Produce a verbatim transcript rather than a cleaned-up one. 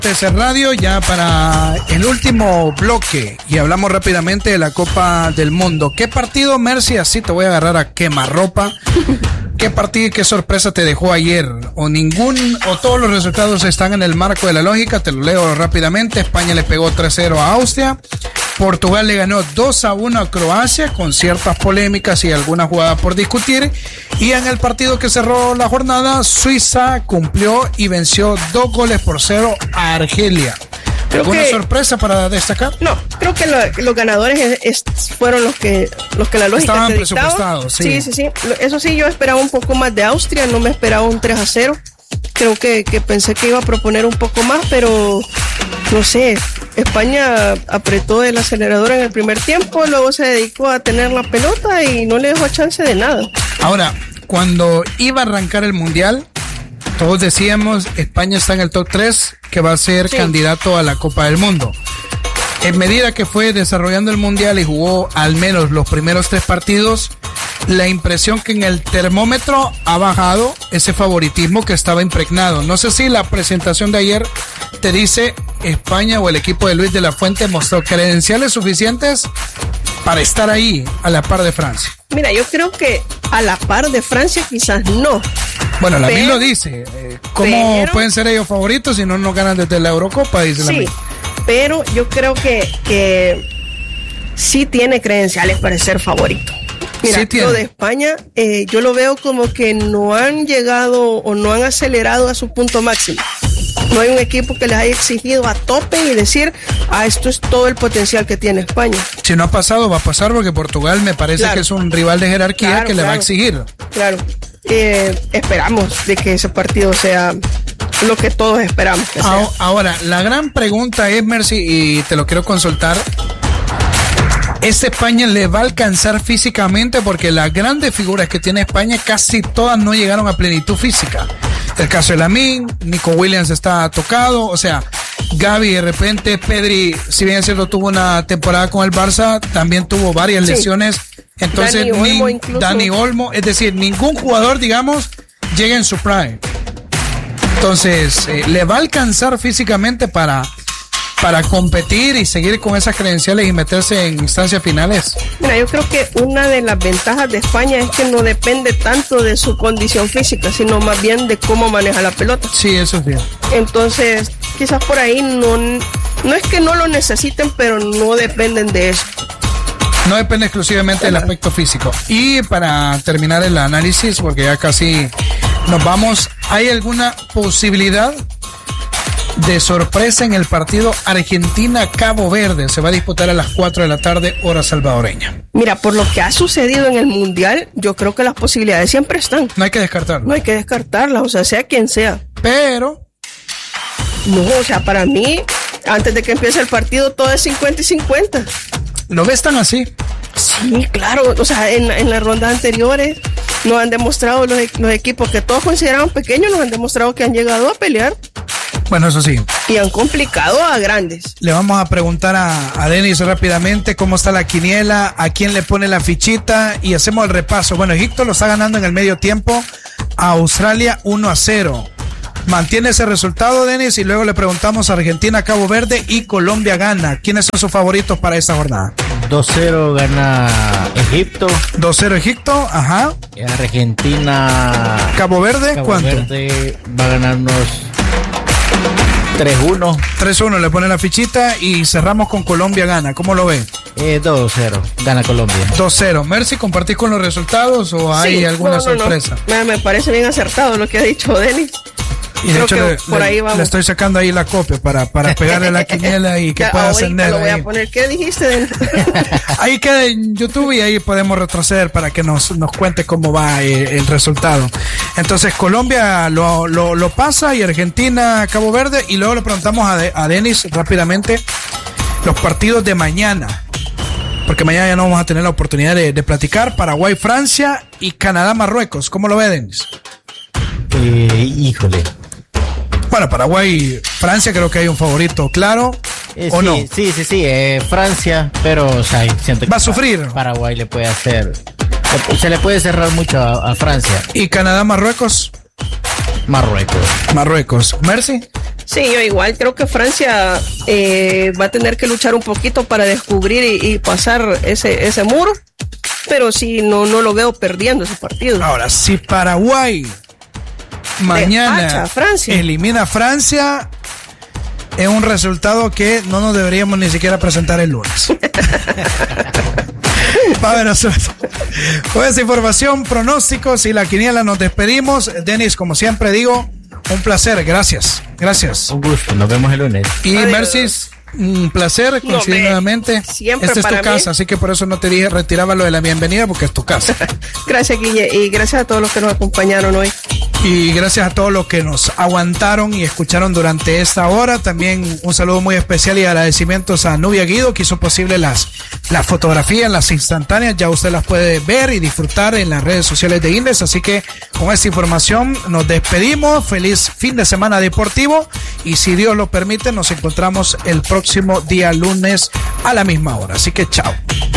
T C Radio ya para el último bloque y hablamos rápidamente de la Copa del Mundo. ¿Qué partido, Mercy? Así te voy a agarrar a quemarropa. ¿Qué partido y qué sorpresa te dejó ayer? O ningún, o todos los resultados están en el marco de la lógica. Te lo leo rápidamente. España le pegó tres cero a Austria. Portugal le ganó dos a uno a Croacia con ciertas polémicas y algunas jugadas por discutir. Y en el partido que cerró la jornada, Suiza cumplió y venció dos goles por cero a Argelia. Creo ¿Alguna que, sorpresa para destacar? No, creo que lo, los ganadores es, es, fueron los que los que la lógica estaban te presupuestados, sí. Sí, sí, sí. Eso sí, yo esperaba un poco más de Austria, no me esperaba un tres a cero. Creo que, que pensé que iba a proponer un poco más, pero no sé, España apretó el acelerador en el primer tiempo, luego se dedicó a tener la pelota y no le dejó chance de nada. Ahora, cuando iba a arrancar el Mundial, todos decíamos, España está en el top tres, que va a ser sí. candidato a la Copa del Mundo. En medida que fue desarrollando el Mundial y jugó al menos los primeros tres partidos, la impresión que en el termómetro ha bajado ese favoritismo que estaba impregnado. No sé si la presentación de ayer te dice España o el equipo de Luis de la Fuente mostró credenciales suficientes para estar ahí a la par de Francia. Mira, yo creo que a la par de Francia quizás no. Bueno, la M I lo dice. Eh, ¿Cómo pero, pueden ser ellos favoritos si no nos ganan desde la Eurocopa? Dice sí, la M I. Pero yo creo que, que sí tiene credenciales para ser favorito. Mira, sí lo de España, eh, yo lo veo como que no han llegado o no han acelerado a su punto máximo. No hay un equipo que les haya exigido a tope y decir, ah, esto es todo el potencial que tiene España. Si no ha pasado, va a pasar porque Portugal me parece claro. que es un rival de jerarquía claro, que claro. le va a exigir. Claro, eh, esperamos de que ese partido sea lo que todos esperamos que sea. Ahora, la gran pregunta es, Mercy, y te lo quiero consultar, ¿este España le va a alcanzar físicamente? Porque las grandes figuras que tiene España casi todas no llegaron a plenitud física. El caso de Lamine, Nico Williams está tocado, o sea, Gavi de repente, Pedri, si bien es cierto tuvo una temporada con el Barça, también tuvo varias sí. lesiones, entonces Dani Olmo, ni, Dani Olmo, es decir, ningún jugador, digamos, llega en su prime. Entonces, eh, ¿le va a alcanzar físicamente para... para competir y seguir con esas credenciales y meterse en instancias finales? Mira, yo creo que una de las ventajas de España es que no depende tanto de su condición física, sino más bien de cómo maneja la pelota. Sí, eso es bien. Entonces, quizás por ahí no, no es que no lo necesiten, pero no dependen de eso. No depende exclusivamente del aspecto físico. Y para terminar el análisis, porque ya casi nos vamos, ¿hay alguna posibilidad de sorpresa en el partido Argentina-Cabo Verde? Se va a disputar a las cuatro de la tarde, hora salvadoreña. Mira, por lo que ha sucedido en el Mundial, yo creo que las posibilidades siempre están. No hay que descartarlas. No hay que descartarlas, o sea, sea quien sea. Pero... no, o sea, para mí, antes de que empiece el partido, todo es cincuenta y cincuenta. ¿Lo ves tan así? Sí, claro, o sea, en, en las rondas anteriores nos han demostrado los, los equipos que todos consideraban pequeños, nos han demostrado que han llegado a pelear. Bueno, eso sí. Y han complicado a grandes. Le vamos a preguntar a, a Denis rápidamente cómo está la quiniela, a quién le pone la fichita y hacemos el repaso. Bueno, Egipto lo está ganando en el medio tiempo a Australia uno a cero. Mantiene ese resultado, Denis, y luego le preguntamos a Argentina, Cabo Verde y Colombia gana. ¿Quiénes son sus favoritos para esta jornada? dos cero gana Egipto. dos cero Egipto, ajá. Argentina. Cabo Verde, Cabo ¿cuánto? Verde va a ganarnos tres uno. tres uno, le pone la fichita y cerramos con Colombia gana. ¿Cómo lo ve? Eh, dos cero, gana Colombia. dos cero. Mercy, ¿compartís con los resultados o hay sí, alguna no, no, sorpresa? No. Me, me parece bien acertado lo que ha dicho Denis. Y de Creo hecho le, por ahí vamos. le estoy sacando ahí la copia para, para pegarle la quiniela y que pueda ascender. Lo voy ahí. a poner. ¿Qué dijiste? Ahí queda en YouTube y ahí podemos retroceder para que nos, nos cuente cómo va el, el resultado. Entonces Colombia lo, lo, lo pasa y Argentina, Cabo Verde, y luego le preguntamos a, de, a Denis rápidamente los partidos de mañana, porque mañana ya no vamos a tener la oportunidad de, de platicar. Paraguay, Francia y Canadá, Marruecos. ¿Cómo lo ve, Denis? Eh, híjole. Bueno, Paraguay, Francia, creo que hay un favorito, claro. Eh, ¿O sí, no? Sí, sí, sí, eh, Francia, pero o sea, siento que va a sufrir. Paraguay le puede hacer, se le puede cerrar mucho a, a Francia. ¿Y Canadá, Marruecos? Marruecos. Marruecos. Mercy. Sí, yo igual creo que Francia eh, va a tener que luchar un poquito para descubrir y, y pasar ese ese muro, pero sí, no, no lo veo perdiendo ese partido. Ahora, si Paraguay mañana Francia. elimina a Francia, es un resultado que no nos deberíamos ni siquiera presentar el lunes. Va a ver, con esa información, pronósticos y la quiniela nos despedimos. Denis, como siempre digo, un placer, gracias, gracias. Un gusto, nos vemos el lunes. Y Mercy, un placer coincidir no, nuevamente. Siempre Esta es para tu casa, mí. Así que por eso no te dije retiraba lo de la bienvenida, porque es tu casa. Gracias, Guille, y gracias a todos los que nos acompañaron hoy. Y gracias a todos los que nos aguantaron y escucharon durante esta hora. También un saludo muy especial y agradecimientos a Nubia Guido, que hizo posible las, las fotografías, las instantáneas. Ya usted las puede ver y disfrutar en las redes sociales de Indes. Así que con esta información nos despedimos. Feliz fin de semana deportivo. Y si Dios lo permite, nos encontramos el próximo día lunes a la misma hora. Así que chao.